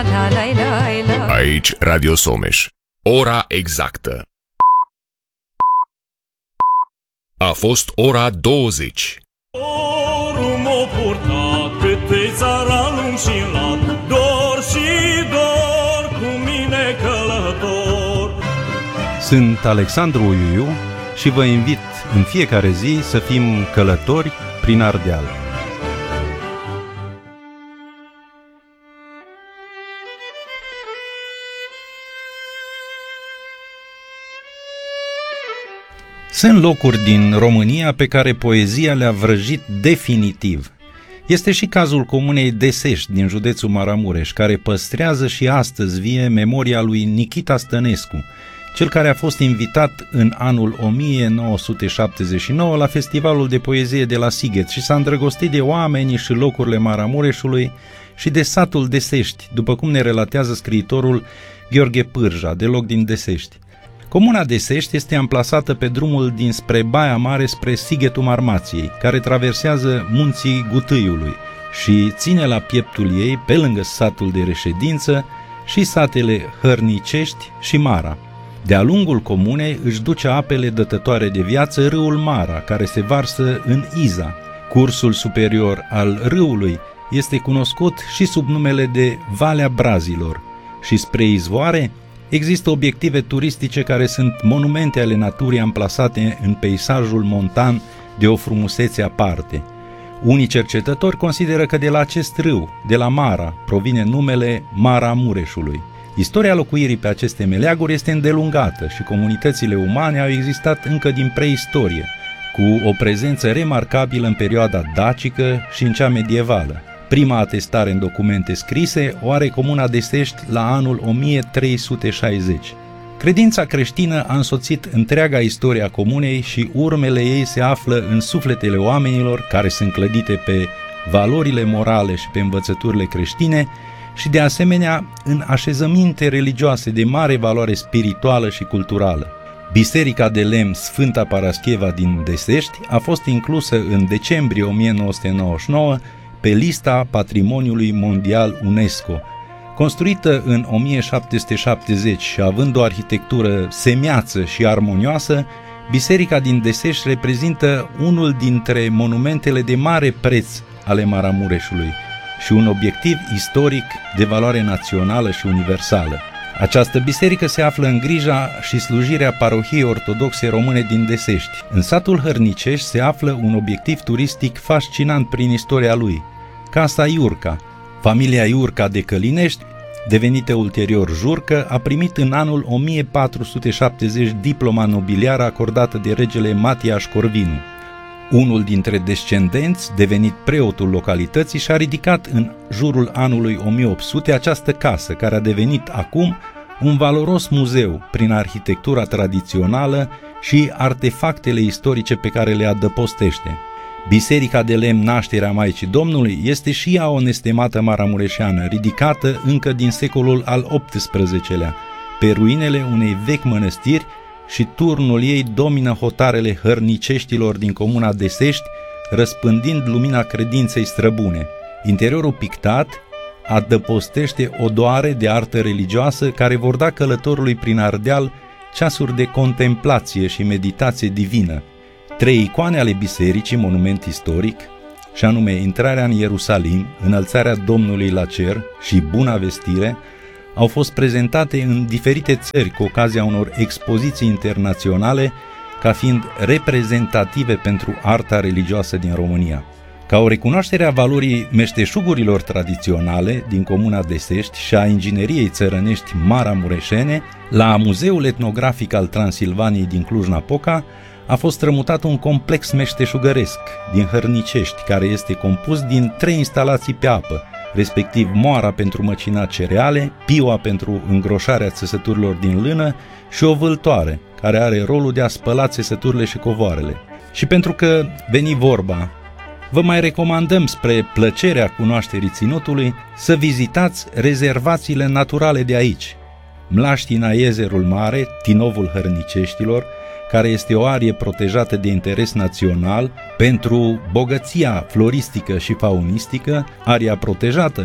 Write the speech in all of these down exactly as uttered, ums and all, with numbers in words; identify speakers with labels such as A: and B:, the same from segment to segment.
A: la la la la.
B: Aici Radio Someș. Ora exactă. A fost ora douăzeci.
C: Dorul m-a purtat pe tei țara lung și lat, dor și dor cu mine călător.
D: Sunt Alexandru Uiuiu și vă invit în fiecare zi să fim călători prin Ardeal. Sunt locuri din România pe care poezia le-a vrăjit definitiv. Este și cazul comunei Desești din județul Maramureș, care păstrează și astăzi vie memoria lui Nichita Stănescu, cel care a fost invitat în anul o mie nouă sute șaptezeci și nouă la Festivalul de Poezie de la Sighet și s-a îndrăgostit de oamenii și locurile Maramureșului și de satul Desești, după cum ne relatează scriitorul Gheorghe Pârja, deloc din Desești. Comuna Desești este amplasată pe drumul dinspre Baia Mare spre Sighetul Marmației, care traversează munții Gutâiului și ține la pieptul ei, pe lângă satul de reședință, și satele Hărnicești și Mara. De-a lungul comunei își duce apele dătătoare de viață râul Mara, care se varsă în Iza. Cursul superior al râului este cunoscut și sub numele de Valea Brazilor și spre izvoare există obiective turistice care sunt monumente ale naturii amplasate în peisajul montan de o frumusețe aparte. Unii cercetători consideră că de la acest râu, de la Mara, provine numele Maramureșului. Istoria locuirii pe aceste meleaguri este îndelungată și comunitățile umane au existat încă din preistorie, cu o prezență remarcabilă în perioada dacică și în cea medievală. Prima atestare în documente scrise o are comuna Desești la anul o mie trei sute șaizeci. Credința creștină a însoțit întreaga istorie a comunei și urmele ei se află în sufletele oamenilor, care sunt clădite pe valorile morale și pe învățăturile creștine și de asemenea în așezăminte religioase de mare valoare spirituală și culturală. Biserica de lemn Sfânta Parascheva din Desești a fost inclusă în decembrie o mie nouă sute nouăzeci și nouă pe lista Patrimoniului Mondial UNESCO. Construită în o mie șapte sute șaptezeci și având o arhitectură semeață și armonioasă, biserica din Desești reprezintă unul dintre monumentele de mare preț ale Maramureșului și un obiectiv istoric de valoare națională și universală. Această biserică se află în grija și slujirea parohiei ortodoxe române din Desești. În satul Hărnicești se află un obiectiv turistic fascinant prin istoria lui, Casa Iurca. Familia Iurca de Călinești, devenită ulterior Jurcă, a primit în anul o mie patru sute șaptezeci diploma nobiliară acordată de regele Matiaș Corvinu. Unul dintre descendenți, devenit preotul localității, și-a ridicat în jurul anului o mie opt sute această casă, care a devenit acum un valoros muzeu prin arhitectura tradițională și artefactele istorice pe care le adăpostește. Biserica de lemn Nașterea Maicii Domnului este și ea o nestemată maramureșeană, ridicată încă din secolul al optsprezecelea, pe ruinele unei vechi mănăstiri, și turnul ei domină hotarele hărniceștilor din comuna Desești, răspândind lumina credinței străbune. Interiorul pictat adăpostește odoare de artă religioasă care vor da călătorului prin Ardeal ceasuri de contemplație și meditație divină. Trei icoane ale bisericii, monument istoric, și anume intrarea în Ierusalim, înălțarea Domnului la cer și Buna Vestire, au fost prezentate în diferite țări cu ocazia unor expoziții internaționale ca fiind reprezentative pentru arta religioasă din România. Ca o recunoaștere a valorii meșteșugurilor tradiționale din comuna Desești și a ingineriei țărănești maramureșene, la Muzeul Etnografic al Transilvaniei din Cluj-Napoca a fost strămutat un complex meșteșugăresc din Hărnicești, care este compus din trei instalații pe apă, respectiv moara pentru măcina cereale, piua pentru îngroșarea țesăturilor din lână și o vâltoare, care are rolul de a spăla țesăturile și covoarele. Și pentru că veni vorba, vă mai recomandăm, spre plăcerea cunoașterii ținutului, să vizitați rezervațiile naturale de aici. Mlaștina Iezerul Mare, Tinovul Hărniceștilor, care este o arie protejată de interes național pentru bogăția floristică și faunistică, aria protejată,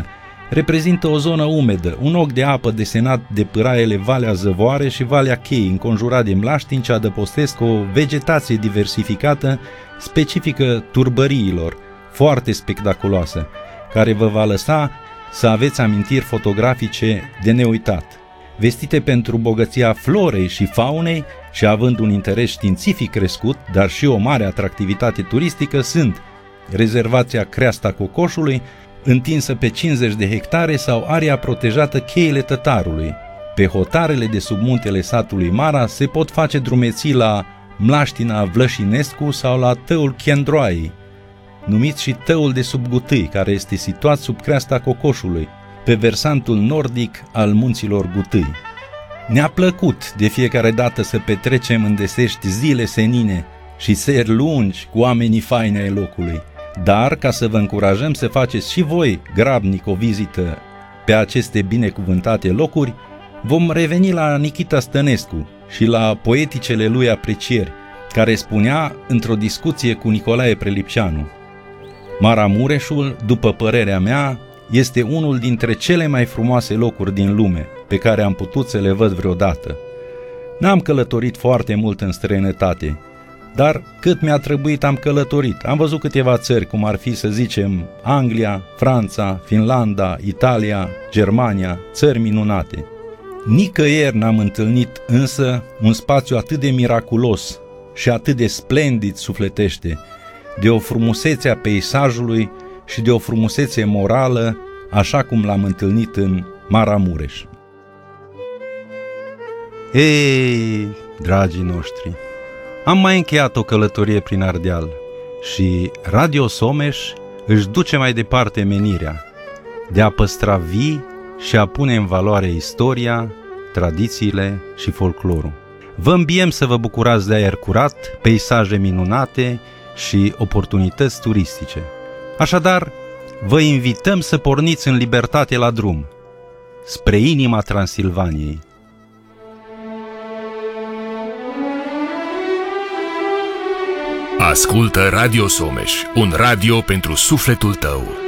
D: reprezintă o zonă umedă, un ochi de apă desenat de pâraiele Valea Zăvoare și Valea Chei, înconjurat de mlaștini ce adăpostesc o vegetație diversificată, specifică turbăriilor, foarte spectaculoasă, care vă va lăsa să aveți amintiri fotografice de neuitat. Vestite pentru bogăția florei și faunei și având un interes științific crescut, dar și o mare atractivitate turistică, sunt rezervația Creasta Cocoșului, întinsă pe cincizeci de hectare, sau area protejată Cheile Tătarului. Pe hotarele de sub muntele satului Mara se pot face drumeții la Mlaștina Vlășinescu sau la Tăul Chendroaiei, numit și Tăul de sub Gutâi, care este situat sub Creasta Cocoșului, pe versantul nordic al munților Gutâi. Ne-a plăcut de fiecare dată să petrecem în Desești zile senine și seri lungi cu oamenii faini ai locului, dar ca să vă încurajăm să faceți și voi grabnic o vizită pe aceste binecuvântate locuri, vom reveni la Nichita Stănescu și la poeticele lui aprecieri, care spunea într-o discuție cu Nicolae Prelipceanu: Maramureșul, după părerea mea, este unul dintre cele mai frumoase locuri din lume pe care am putut să le văd vreodată. N-am călătorit foarte mult în străinătate, dar cât mi-a trebuit am călătorit. Am văzut câteva țări, cum ar fi, să zicem, Anglia, Franța, Finlanda, Italia, Germania, țări minunate. Nicăieri n-am întâlnit însă un spațiu atât de miraculos și atât de splendid sufletește, de o frumusețe a peisajului și de o frumusețe morală, așa cum l-am întâlnit în Maramureș. Ei, dragii noștri, am mai încheiat o călătorie prin Ardeal și Radio Someș își duce mai departe menirea de a păstra vii și a pune în valoare istoria, tradițiile și folclorul. Vă îmbiem să vă bucurați de aer curat, peisaje minunate și oportunități turistice. Așadar, vă invităm să porniți în libertate la drum, spre inima Transilvaniei.
B: Ascultă Radio Someș, un radio pentru sufletul tău.